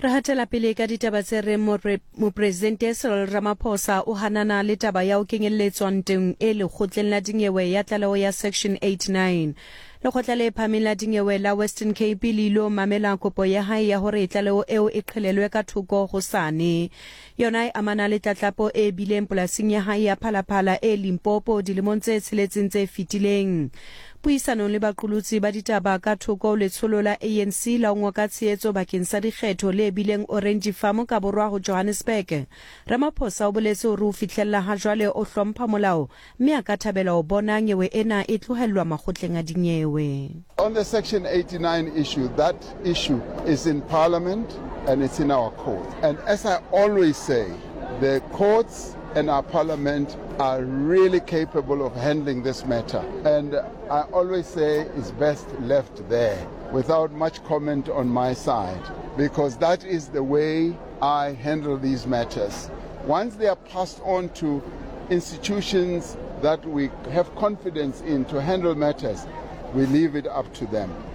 Re hatela pele ka ditaba tse re Mopresidente Cyril Ramaphosa o hanana le taba ya o kenyelletswang teng e lekgotleng la dinyewe ya tlaleho ya Section 89. Lekgotla le phahameng la dinyewe la Western Cape le ilo mamela kopo ya hae ya hore tlaleho eo e qhelelwe ka thoko hosane. Yona e amana le tlatlapo e bileng polasing ya hae ya Phalaphala e Limpopo dilemong tse 6 tse fetileng. Puisanong le baqolotsi ba ditaba ka thoko letsholo la ANC la ngwa ka tshehetso bakeng sa dikgetho le bileng Orange Farm ka borwa ho Johannesburg. Ramaphosa o boletse hore o fihlella ha jwale o hlompha molao mme a ka thabela ho bona nyewe ena e tlohellwa makgotleng a dinyewe. On the Section 89 issue, that issue is in Parliament and it's in our court. And as I always say, the courts and our Parliament are really capable of handling this matter. And I always say it's best left there without much comment on my side, because that is the way I handle these matters. Once they are passed on to institutions that we have confidence in to handle matters, we leave it up to them.